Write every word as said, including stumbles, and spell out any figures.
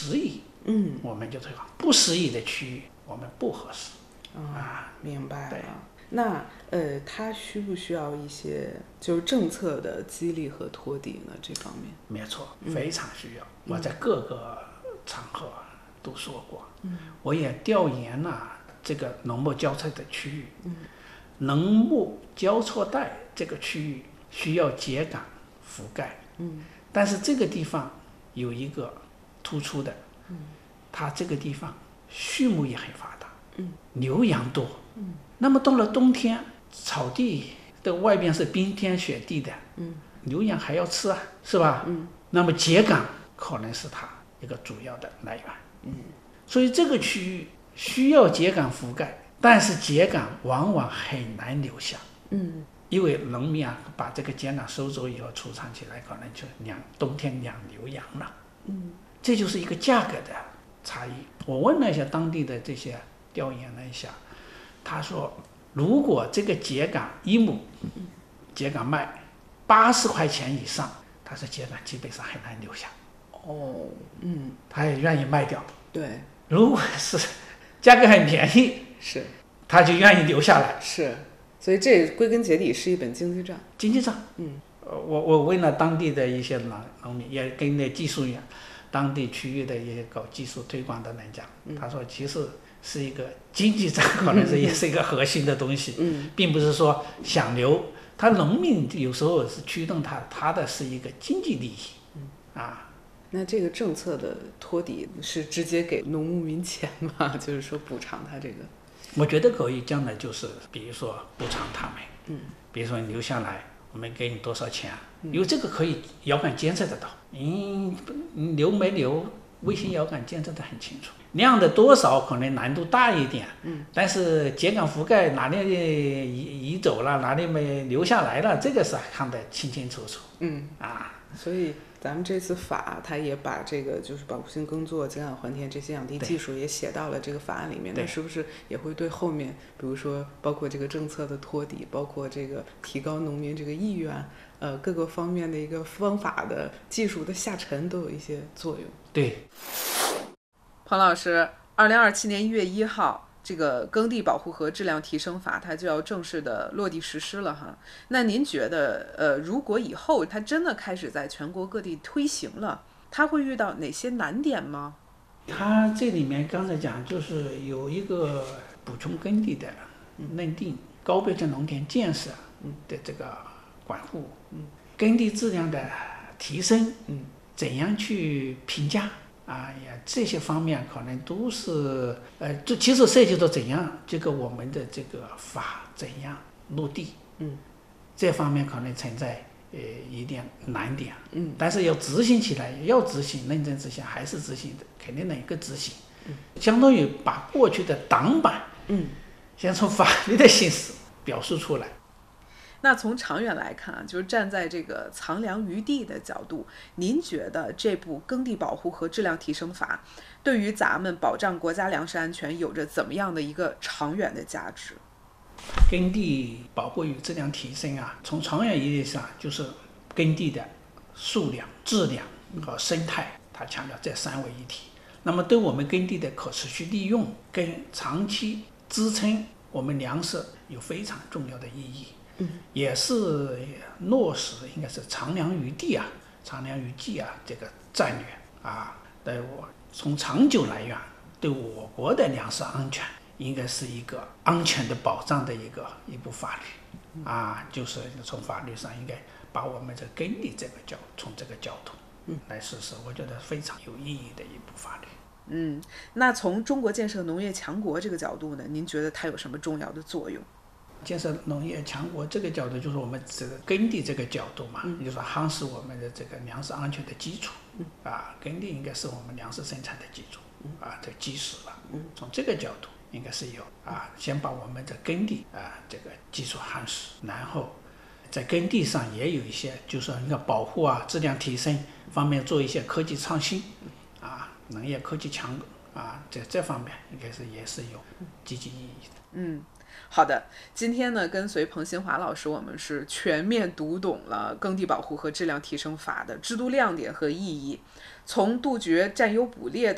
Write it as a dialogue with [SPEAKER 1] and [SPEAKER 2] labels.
[SPEAKER 1] 适宜，
[SPEAKER 2] 嗯，
[SPEAKER 1] 我们就推广；不适宜的区域我们不合适。
[SPEAKER 2] 哦、
[SPEAKER 1] 啊，
[SPEAKER 2] 明白了。
[SPEAKER 1] 对，
[SPEAKER 2] 那呃，它需不需要一些就是政策的激励和托底呢？这方面？
[SPEAKER 1] 没错，
[SPEAKER 2] 嗯、
[SPEAKER 1] 非常需要。我在各个场合都说过，
[SPEAKER 2] 嗯、
[SPEAKER 1] 我也调研了这个农牧交错的区域，
[SPEAKER 2] 嗯、
[SPEAKER 1] 农牧交错带这个区域需要秸秆覆盖，
[SPEAKER 2] 嗯，
[SPEAKER 1] 但是这个地方有一个突出的，
[SPEAKER 2] 嗯，
[SPEAKER 1] 它这个地方畜牧业很发达，
[SPEAKER 2] 嗯，
[SPEAKER 1] 牛羊多，
[SPEAKER 2] 嗯，
[SPEAKER 1] 那么到了冬天，草地的外边是冰天雪地的，
[SPEAKER 2] 嗯，
[SPEAKER 1] 牛羊还要吃啊，是吧？
[SPEAKER 2] 嗯，
[SPEAKER 1] 那么秸秆可能是它一个主要的来源，
[SPEAKER 2] 嗯，
[SPEAKER 1] 所以这个区域需要秸秆覆盖，但是秸秆往往很难留下，
[SPEAKER 2] 嗯，
[SPEAKER 1] 因为农民啊把这个秸秆收走以后储藏起来，可能就养冬天养牛羊了，
[SPEAKER 2] 嗯，
[SPEAKER 1] 这就是一个价格的差异。我问了一下当地的这些调研了一下，他说如果这个秸秆一亩秸秆卖八十块钱以上，他说秸秆基本上很难留下。
[SPEAKER 2] 哦，嗯，
[SPEAKER 1] 他也愿意卖掉。
[SPEAKER 2] 对，
[SPEAKER 1] 如果是价格很便宜，
[SPEAKER 2] 是，
[SPEAKER 1] 他就愿意留下来。
[SPEAKER 2] 是，所以这归根结底是一本经济账。
[SPEAKER 1] 经济账，
[SPEAKER 2] 嗯，
[SPEAKER 1] 我我问了当地的一些农农民，也跟那技术员、当地区域的一些搞技术推广的人讲，
[SPEAKER 2] 嗯、
[SPEAKER 1] 他说其实是一个经济账，可能是也是一个核心的东西，
[SPEAKER 2] 嗯，
[SPEAKER 1] 并不是说想留。他农民有时候是驱动他，他的是一个经济利益，
[SPEAKER 2] 嗯
[SPEAKER 1] 啊。
[SPEAKER 2] 那这个政策的托底是直接给农牧民钱吗？就是说补偿他这个？
[SPEAKER 1] 我觉得可以，将来就是比如说补偿他们，
[SPEAKER 2] 嗯，
[SPEAKER 1] 比如说你留下来，我们给你多少钱，
[SPEAKER 2] 嗯、
[SPEAKER 1] 因为这个可以遥感监测得到，你你留没留，卫星遥感监测得很清楚，量的多少可能难度大一点，
[SPEAKER 2] 嗯，
[SPEAKER 1] 但是秸秆覆盖哪里移移走了，哪里没留下来了，这个是看得清清楚楚，
[SPEAKER 2] 嗯
[SPEAKER 1] 啊，
[SPEAKER 2] 所以咱们这次法，它也把这个就是保护性耕作、秸秆还田这些养地技术也写到了这个法案里面。那是不是也会对后面，比如说包括这个政策的托底，包括这个提高农民这个意愿，呃，各个方面的一个方法的技术的下沉都有一些作用？
[SPEAKER 1] 对。
[SPEAKER 2] 彭老师，二零二七年一月一号。这个耕地保护和质量提升法它就要正式的落地实施了哈。那您觉得，呃，如果以后它真的开始在全国各地推行了，它会遇到哪些难点吗？
[SPEAKER 1] 它这里面刚才讲就是有一个补充耕地的认定、嗯、高标准农田建设的这个管护、嗯、耕地质量的提升、嗯、怎样去评价啊呀，这些方面可能都是呃，这其实涉及到怎样这个我们的这个法怎样落地，嗯，这方面可能存在呃一点难点，嗯，但是要执行起来，要执行，认真执行还是执行的，肯定能够执行，嗯，相当于把过去的挡板，嗯，先从法律的形式表述出来。
[SPEAKER 2] 那从长远来看，就是站在这个藏粮于地的角度，您觉得这部耕地保护和质量提升法对于咱们保障国家粮食安全有着怎么样的一个长远的价值？
[SPEAKER 1] 耕地保护与质量提升啊，从长远意义上就是耕地的数量、质量和生态，它强调这三位一体。那么对我们耕地的可持续利用跟长期支撑我们粮食有非常重要的意义。也是落实应该是藏粮于地啊、藏粮于技啊这个战略啊，对我从长久来源对我国的粮食安全应该是一个安全的保障的一个一部法律啊，就是从法律上应该把我们的耕地这个角从这个角度来实施，我觉得非常有意义的一部法律。
[SPEAKER 2] 嗯，那从中国建设农业强国这个角度呢，您觉得它有什么重要的作用？
[SPEAKER 1] 建设农业强国这个角度，就是我们这个耕地这个角度嘛，嗯、就是说夯实我们的这个粮食安全的基础，嗯、啊，耕地应该是我们粮食生产的基础，嗯、啊，这基石了。嗯、从这个角度，应该是有啊，先把我们的耕地啊这个基础夯实，然后在耕地上也有一些，就是说应该保护啊、质量提升方面做一些科技创新，啊，农业科技强啊，在这方面应该是也是有积极意义的。
[SPEAKER 2] 嗯。好的，今天呢，跟随彭新华老师，我们是全面读懂了耕地保护和质量提升法的制度亮点和意义，从杜绝占优捕猎的